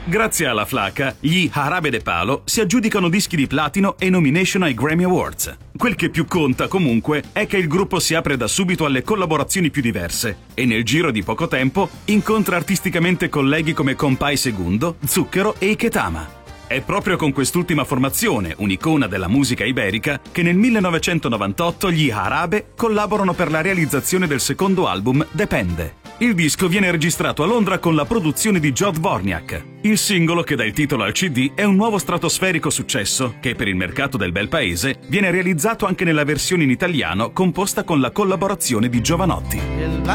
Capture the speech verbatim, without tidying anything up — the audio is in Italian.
Grazie alla Flaca, gli Jarabe de Palo si aggiudicano dischi di platino e nomination ai Grammy Awards. Quel che più conta, comunque, è che il gruppo si apre da subito alle collaborazioni più diverse e nel giro di poco tempo incontra artisticamente colleghi come Compay Segundo, Zucchero e Iketama. È proprio con quest'ultima formazione, un'icona della musica iberica, che nel millenovecentonovantotto gli Jarabe collaborano per la realizzazione del secondo album Depende. Il disco viene registrato a Londra con la produzione di Jod Vorniak. Il singolo che dà il titolo al C D è un nuovo stratosferico successo che per il mercato del bel paese viene realizzato anche nella versione in italiano composta con la collaborazione di Jovanotti.